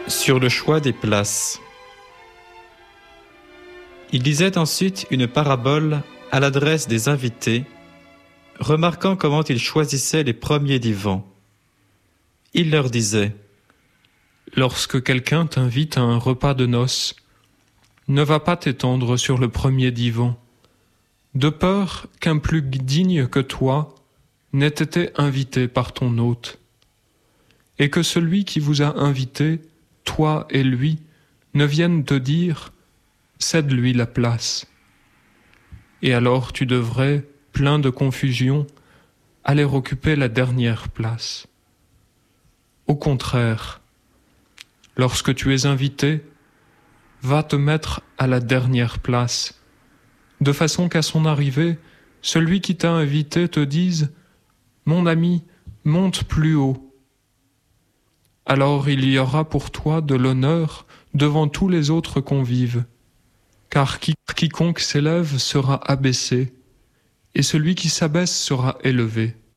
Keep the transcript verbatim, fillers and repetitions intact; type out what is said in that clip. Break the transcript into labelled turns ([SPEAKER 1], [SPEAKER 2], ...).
[SPEAKER 1] Sur le choix des places. Il disait ensuite une parabole à l'adresse des invités, remarquant comment ils choisissaient les premiers divans. Il leur disait :
[SPEAKER 2] Lorsque quelqu'un t'invite à un repas de noces, ne va pas t'étendre sur le premier divan, de peur qu'un plus digne que toi n'ait été invité par ton hôte, et que celui qui vous a invité, toi et lui, ne viennent te dire « cède-lui la place ». Et alors tu devrais, plein de confusion, aller occuper la dernière place. Au contraire, lorsque tu es invité, va te mettre à la dernière place, de façon qu'à son arrivée, celui qui t'a invité te dise « Mon ami, monte plus haut ». Alors il y aura pour toi de l'honneur devant tous les autres convives, car qui, quiconque s'élève sera abaissé, et celui qui s'abaisse sera élevé.